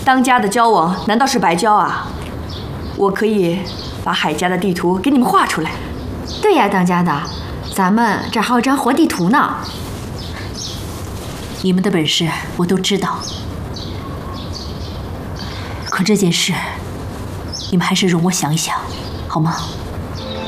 当家的交往难道是白交啊？我可以把海家的地图给你们画出来。 对呀，当家的，咱们这还有张活地图呢。 你们的本事我都知道，可这件事，你们还是容我想一想，好吗？